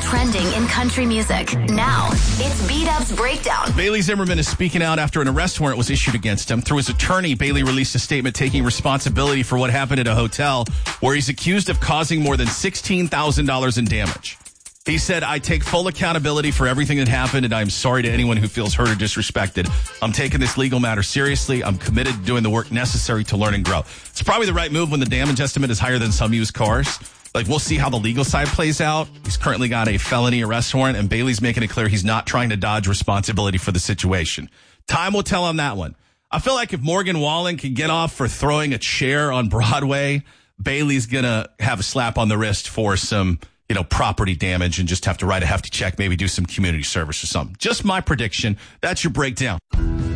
trending in country music. Now, it's B-Dub's Breakdown. Bailey Zimmerman is speaking out after an arrest warrant was issued against him. Through his attorney, Bailey released a statement taking responsibility for what happened at a hotel where he's accused of causing more than $16,000 in damage. He said, I take full accountability for everything that happened, and I'm sorry to anyone who feels hurt or disrespected. I'm taking this legal matter seriously. I'm committed to doing the work necessary to learn and grow. It's probably the right move when the damage estimate is higher than some used cars. Like, we'll see how the legal side plays out. He's currently got a felony arrest warrant, and Bailey's making it clear he's not trying to dodge responsibility for the situation. Time will tell on that one. I feel like if Morgan Wallen can get off for throwing a chair on Broadway, Bailey's going to have a slap on the wrist for some, property damage and just have to write a hefty check, maybe do some community service or something. Just my prediction. That's your breakdown.